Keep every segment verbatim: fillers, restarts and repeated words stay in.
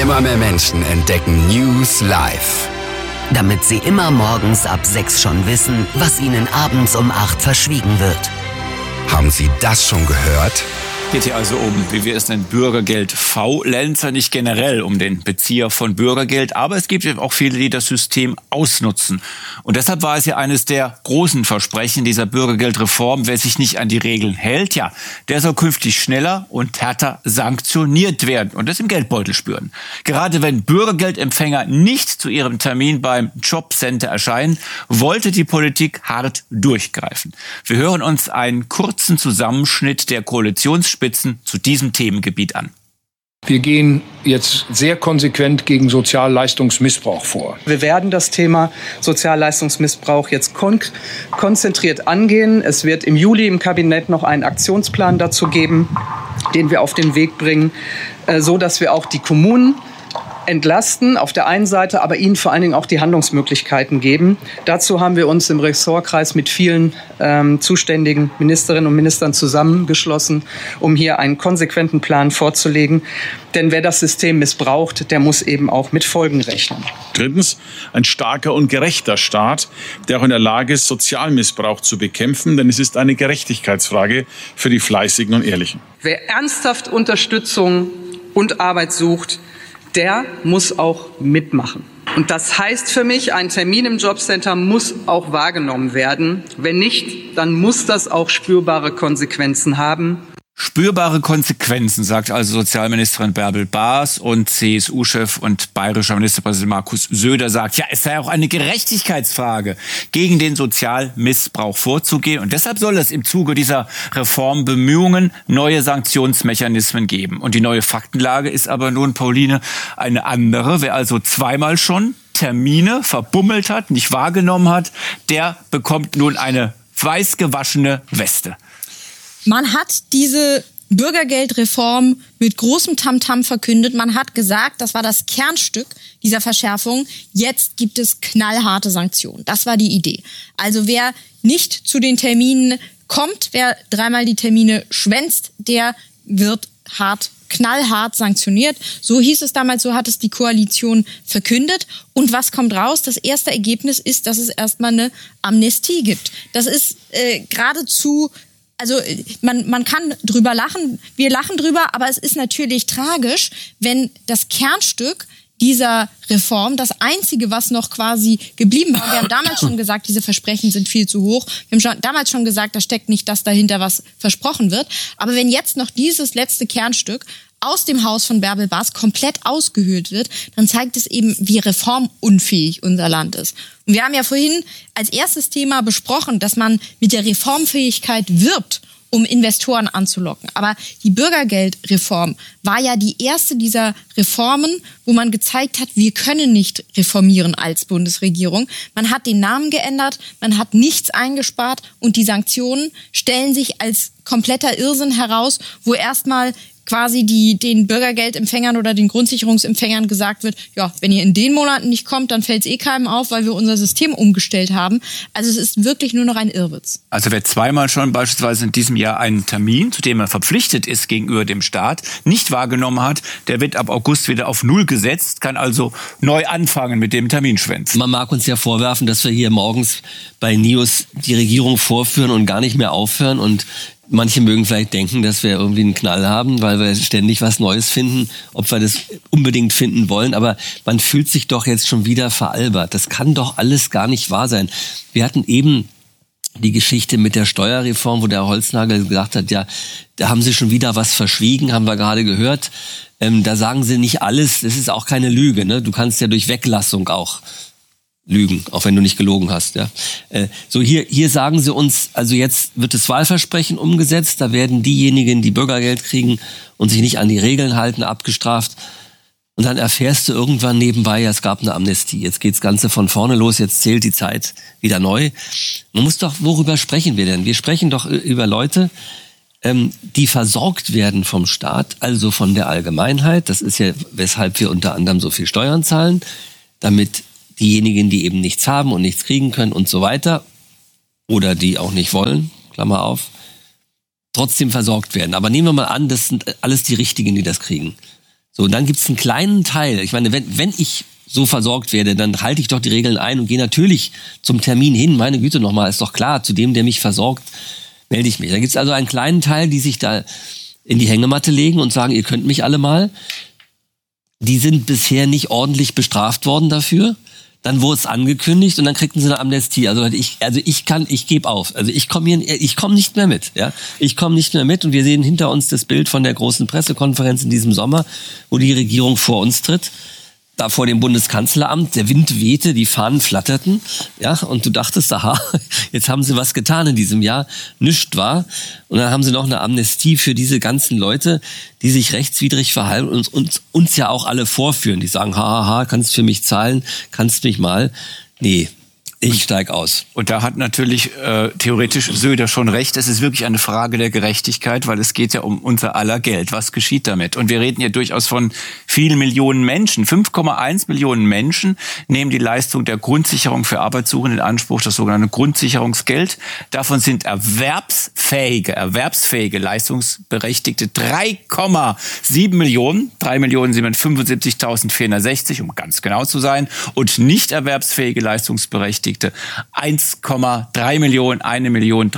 Immer mehr Menschen entdecken News live. Damit sie immer morgens ab sechs schon wissen, was ihnen abends um acht verschwiegen wird. Haben Sie das schon gehört? Geht hier also um, wie wir es nennen, Bürgergeld-Faulenzer, nicht generell um den Bezieher von Bürgergeld, aber es gibt eben auch viele, die das System ausnutzen. Und deshalb war es ja eines der großen Versprechen dieser Bürgergeldreform, wer sich nicht an die Regeln hält, ja, der soll künftig schneller und härter sanktioniert werden und das im Geldbeutel spüren. Gerade wenn Bürgergeldempfänger nicht zu ihrem Termin beim Jobcenter erscheinen, wollte die Politik hart durchgreifen. Wir hören uns einen kurzen Zusammenschnitt der Koalitionsspitzen zu diesem Themengebiet an. Wir gehen jetzt sehr konsequent gegen Sozialleistungsmissbrauch vor. Wir werden das Thema Sozialleistungsmissbrauch jetzt kon- konzentriert angehen. Es wird im Juli im Kabinett noch einen Aktionsplan dazu geben, den wir auf den Weg bringen, äh, so dass wir auch die Kommunen entlasten auf der einen Seite, aber ihnen vor allen Dingen auch die Handlungsmöglichkeiten geben. Dazu haben wir uns im Ressortkreis mit vielen ähm, zuständigen Ministerinnen und Ministern zusammengeschlossen, um hier einen konsequenten Plan vorzulegen. Denn wer das System missbraucht, der muss eben auch mit Folgen rechnen. Drittens, ein starker und gerechter Staat, der auch in der Lage ist, Sozialmissbrauch zu bekämpfen, denn es ist eine Gerechtigkeitsfrage für die Fleißigen und Ehrlichen. Wer ernsthaft Unterstützung und Arbeit sucht, der muss auch mitmachen. Und das heißt für mich, ein Termin im Jobcenter muss auch wahrgenommen werden. Wenn nicht, dann muss das auch spürbare Konsequenzen haben. Spürbare Konsequenzen, sagt also Sozialministerin Bärbel Baas, und C S U-Chef und bayerischer Ministerpräsident Markus Söder sagt, ja, es sei auch eine Gerechtigkeitsfrage, gegen den Sozialmissbrauch vorzugehen. Und deshalb soll es im Zuge dieser Reformbemühungen neue Sanktionsmechanismen geben. Und die neue Faktenlage ist aber nun, Pauline, eine andere. Wer also zweimal schon Termine verbummelt hat, nicht wahrgenommen hat, der bekommt nun eine weiß gewaschene Weste. Man hat diese Bürgergeldreform mit großem Tamtam verkündet. Man hat gesagt, das war das Kernstück dieser Verschärfung. Jetzt gibt es knallharte Sanktionen. Das war die Idee. Also wer nicht zu den Terminen kommt, wer dreimal die Termine schwänzt, der wird hart, knallhart sanktioniert. So hieß es damals, so hat es die Koalition verkündet. Und was kommt raus? Das erste Ergebnis ist, dass es erstmal eine Amnestie gibt. Das ist äh, geradezu... Also man, man kann drüber lachen, wir lachen drüber, aber es ist natürlich tragisch, wenn das Kernstück dieser Reform, das Einzige, was noch quasi geblieben war, wir haben damals schon gesagt, diese Versprechen sind viel zu hoch, wir haben schon, damals schon gesagt, da steckt nicht das dahinter, was versprochen wird, aber wenn jetzt noch dieses letzte Kernstück aus dem Haus von Bärbel Baas komplett ausgehöhlt wird, dann zeigt es eben, wie reformunfähig unser Land ist. Und wir haben ja vorhin als erstes Thema besprochen, dass man mit der Reformfähigkeit wirbt, um Investoren anzulocken. Aber die Bürgergeldreform war ja die erste dieser Reformen, wo man gezeigt hat, wir können nicht reformieren als Bundesregierung. Man hat den Namen geändert, man hat nichts eingespart und die Sanktionen stellen sich als kompletter Irrsinn heraus, wo erstmal quasi die den Bürgergeldempfängern oder den Grundsicherungsempfängern gesagt wird, ja, wenn ihr in den Monaten nicht kommt, dann fällt es eh keinem auf, weil wir unser System umgestellt haben. Also es ist wirklich nur noch ein Irrwitz. Also wer zweimal schon beispielsweise in diesem Jahr einen Termin, zu dem er verpflichtet ist gegenüber dem Staat, nicht wahrgenommen hat, der wird ab August wieder auf Null gesetzt, kann also neu anfangen mit dem Terminschwänzen. Man mag uns ja vorwerfen, dass wir hier morgens bei News die Regierung vorführen und gar nicht mehr aufhören, und manche mögen vielleicht denken, dass wir irgendwie einen Knall haben, weil wir ständig was Neues finden, ob wir das unbedingt finden wollen. Aber man fühlt sich doch jetzt schon wieder veralbert. Das kann doch alles gar nicht wahr sein. Wir hatten eben die Geschichte mit der Steuerreform, wo der Holznagel gesagt hat, ja, da haben sie schon wieder was verschwiegen, haben wir gerade gehört. Ähm, da sagen sie nicht alles. Das ist auch keine Lüge, ne? Du kannst ja durch Weglassung auch lügen, auch wenn du nicht gelogen hast, ja. Äh, so hier, hier sagen sie uns, also jetzt wird das Wahlversprechen umgesetzt, da werden diejenigen, die Bürgergeld kriegen und sich nicht an die Regeln halten, abgestraft. Und dann erfährst du irgendwann nebenbei, ja, es gab eine Amnestie. Jetzt geht's Ganze von vorne los, jetzt zählt die Zeit wieder neu. Man muss doch, worüber sprechen wir denn? Wir sprechen doch über Leute, ähm, die versorgt werden vom Staat, also von der Allgemeinheit. Das ist ja, weshalb wir unter anderem so viel Steuern zahlen, damit diejenigen, die eben nichts haben und nichts kriegen können und so weiter, oder die auch nicht wollen, Klammer auf, trotzdem versorgt werden. Aber nehmen wir mal an, das sind alles die Richtigen, die das kriegen. So, und dann gibt's einen kleinen Teil. Ich meine, wenn, wenn ich so versorgt werde, dann halte ich doch die Regeln ein und gehe natürlich zum Termin hin. Meine Güte nochmal, ist doch klar, zu dem, der mich versorgt, melde ich mich. Da gibt's also einen kleinen Teil, die sich da in die Hängematte legen und sagen, ihr könnt mich alle mal. Die sind bisher nicht ordentlich bestraft worden dafür. Dann wurde es angekündigt und dann kriegten sie eine Amnestie. Also ich, also ich kann, ich gebe auf. Also ich komme hier, ich komme nicht mehr mit. Ja, ich komme nicht mehr mit. Und wir sehen hinter uns das Bild von der großen Pressekonferenz in diesem Sommer, wo die Regierung vor uns tritt. Da vor dem Bundeskanzleramt, der Wind wehte, die Fahnen flatterten, ja, und du dachtest, aha, jetzt haben sie was getan in diesem Jahr, nichts war. Und dann haben sie noch eine Amnestie für diese ganzen Leute, die sich rechtswidrig verhalten und uns, uns ja auch alle vorführen. Die sagen, haha, kannst für mich zahlen, kannst mich mal. Nee, ich steig aus. Und da hat natürlich äh, theoretisch Söder schon recht. Es ist wirklich eine Frage der Gerechtigkeit, weil es geht ja um unser aller Geld. Was geschieht damit? Und wir reden hier durchaus von vielen Millionen Menschen. fünf Komma eins Millionen Menschen nehmen die Leistung der Grundsicherung für Arbeitssuchende in Anspruch, das sogenannte Grundsicherungsgeld. Davon sind erwerbsfähige, erwerbsfähige Leistungsberechtigte drei Komma sieben Millionen, drei Millionen siebenhundertfünfundsiebzigtausendvierhundertsechzig, um ganz genau zu sein, und nicht erwerbsfähige Leistungsberechtigte eins Komma drei Millionen, eine Million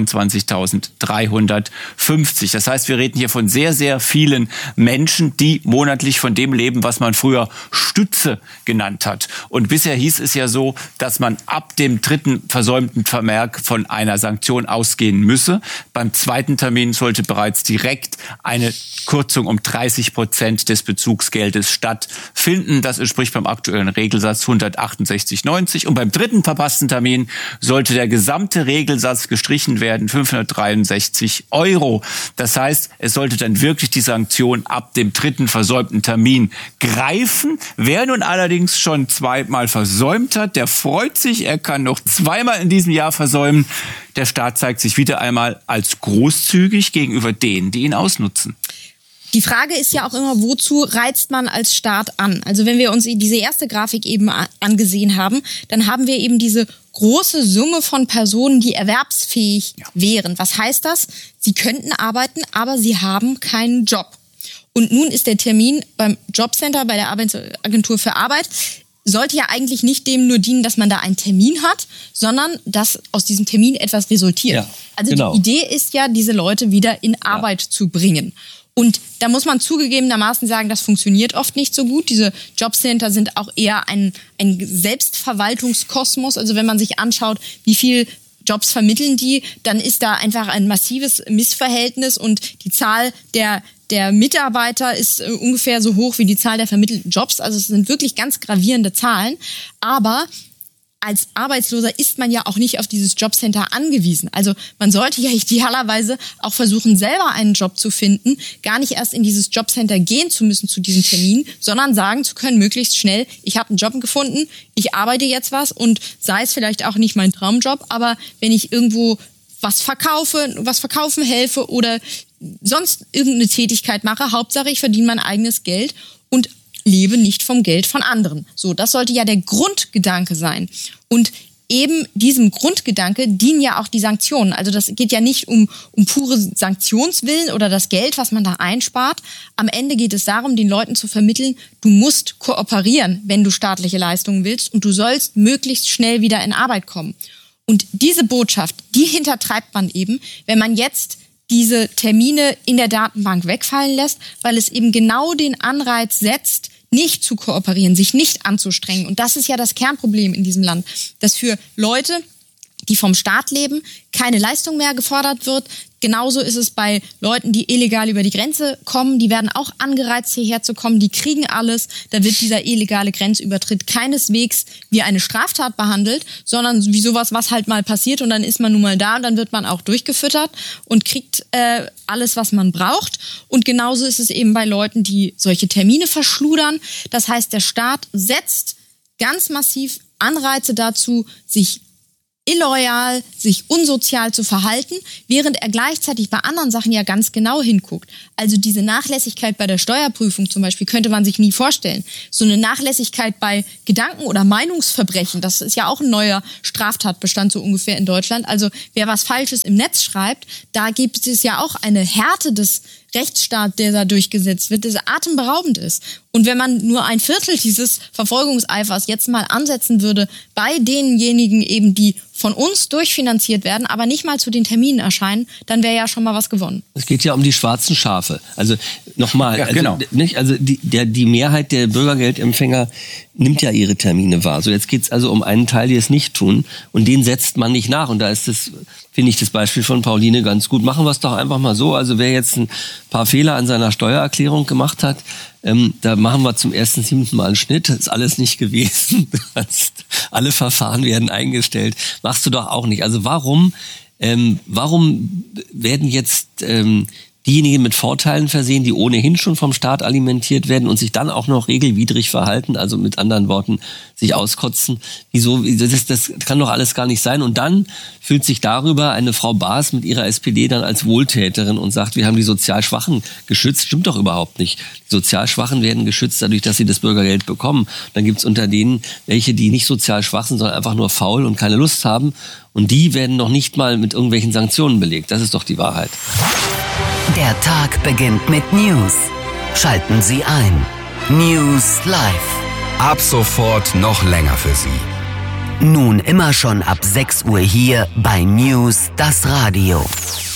dreihundertneunundzwanzigtausenddreihundertfünfzig. Das heißt, wir reden hier von sehr, sehr vielen Menschen, die monatlich von dem leben, was man früher Stütze genannt hat. Und bisher hieß es ja so, dass man ab dem dritten versäumten Vermerk von einer Sanktion ausgehen müsse. Beim zweiten Termin sollte bereits direkt eine Kürzung um dreißig Prozent des Bezugsgeldes stattfinden. Das entspricht beim aktuellen Regelsatz hundertachtundsechzig Komma neunzig. Und beim dritten verpassten Termin sollte der gesamte Regelsatz gestrichen werden, fünfhundertdreiundsechzig Euro. Das heißt, es sollte dann wirklich die Sanktion ab dem dritten versäumten Termin greifen. Wer nun allerdings schon zweimal versäumt hat, der freut sich, er kann noch zweimal in diesem Jahr versäumen. Der Staat zeigt sich wieder einmal als großzügig gegenüber denen, die ihn ausnutzen. Die Frage ist ja auch immer, wozu reizt man als Staat an? Also wenn wir uns diese erste Grafik eben angesehen haben, dann haben wir eben diese große Summe von Personen, die erwerbsfähig ja. wären. Was heißt das? Sie könnten arbeiten, aber sie haben keinen Job. Und nun ist der Termin beim Jobcenter, bei der Arbeitsagentur für Arbeit, sollte ja eigentlich nicht dem nur dienen, dass man da einen Termin hat, sondern dass aus diesem Termin etwas resultiert. Ja, also genau. Die Idee ist ja, diese Leute wieder in Arbeit ja. zu bringen. Und da muss man zugegebenermaßen sagen, das funktioniert oft nicht so gut. Diese Jobcenter sind auch eher ein, ein Selbstverwaltungskosmos. Also wenn man sich anschaut, wie viel Jobs vermitteln die, dann ist da einfach ein massives Missverhältnis und die Zahl der der Mitarbeiter ist ungefähr so hoch wie die Zahl der vermittelten Jobs. Also es sind wirklich ganz gravierende Zahlen. Aber als Arbeitsloser ist man ja auch nicht auf dieses Jobcenter angewiesen. Also man sollte ja idealerweise auch versuchen, selber einen Job zu finden, gar nicht erst in dieses Jobcenter gehen zu müssen zu diesem Termin, sondern sagen zu können, möglichst schnell, ich habe einen Job gefunden, ich arbeite jetzt was und sei es vielleicht auch nicht mein Traumjob, aber wenn ich irgendwo was verkaufe, was verkaufen helfe oder sonst irgendeine Tätigkeit mache, Hauptsache ich verdiene mein eigenes Geld und lebe nicht vom Geld von anderen. So, das sollte ja der Grundgedanke sein. Und eben diesem Grundgedanke dienen ja auch die Sanktionen. Also das geht ja nicht um, um pure Sanktionswillen oder das Geld, was man da einspart. Am Ende geht es darum, den Leuten zu vermitteln, du musst kooperieren, wenn du staatliche Leistungen willst und du sollst möglichst schnell wieder in Arbeit kommen. Und diese Botschaft, die hintertreibt man eben, wenn man jetzt diese Termine in der Datenbank wegfallen lässt, weil es eben genau den Anreiz setzt, nicht zu kooperieren, sich nicht anzustrengen. Und das ist ja das Kernproblem in diesem Land, dass für Leute, die vom Staat leben, keine Leistung mehr gefordert wird. Genauso ist es bei Leuten, die illegal über die Grenze kommen. Die werden auch angereizt, hierher zu kommen. Die kriegen alles. Da wird dieser illegale Grenzübertritt keineswegs wie eine Straftat behandelt, sondern wie sowas, was halt mal passiert. Und dann ist man nun mal da und dann wird man auch durchgefüttert und kriegt äh, alles, was man braucht. Und genauso ist es eben bei Leuten, die solche Termine verschludern. Das heißt, der Staat setzt ganz massiv Anreize dazu, sich illoyal, sich unsozial zu verhalten, während er gleichzeitig bei anderen Sachen ja ganz genau hinguckt. Also diese Nachlässigkeit bei der Steuerprüfung zum Beispiel könnte man sich nie vorstellen. So eine Nachlässigkeit bei Gedanken- oder Meinungsverbrechen, das ist ja auch ein neuer Straftatbestand so ungefähr in Deutschland. Also wer was Falsches im Netz schreibt, da gibt es ja auch eine Härte des Rechtsstaat, der da durchgesetzt wird, der atemberaubend ist. Und wenn man nur ein Viertel dieses Verfolgungseifers jetzt mal ansetzen würde bei denjenigen eben, die von uns durchfinanziert werden, aber nicht mal zu den Terminen erscheinen, dann wäre ja schon mal was gewonnen. Es geht ja um die schwarzen Schafe. Also nochmal, ja, also, genau. nicht, also die, der, die Mehrheit der Bürgergeldempfänger nimmt ja ihre Termine wahr. So, jetzt geht's also um einen Teil, die es nicht tun, und den setzt man nicht nach. Und da ist das, finde ich, das Beispiel von Pauline ganz gut. Machen wir es doch einfach mal so. Also wer jetzt ein paar Fehler an seiner Steuererklärung gemacht hat, ähm, da machen wir zum ersten siebten Mal einen Schnitt. Das ist alles nicht gewesen. Alle Verfahren werden eingestellt. Machst du doch auch nicht. Also warum, ähm, warum werden jetzt ähm, diejenigen mit Vorteilen versehen, die ohnehin schon vom Staat alimentiert werden und sich dann auch noch regelwidrig verhalten, also mit anderen Worten sich auskotzen? Wieso? Das, das kann doch alles gar nicht sein. Und dann fühlt sich darüber eine Frau Baas mit ihrer S P D dann als Wohltäterin und sagt, wir haben die sozial Schwachen geschützt. Stimmt doch überhaupt nicht. Die sozial Schwachen werden geschützt dadurch, dass sie das Bürgergeld bekommen. Dann gibt's unter denen welche, die nicht sozial schwach sind, sondern einfach nur faul und keine Lust haben. Und die werden noch nicht mal mit irgendwelchen Sanktionen belegt. Das ist doch die Wahrheit. Der Tag beginnt mit News. Schalten Sie ein. News Live. Ab sofort noch länger für Sie. Nun immer schon ab sechs Uhr hier bei News das Radio.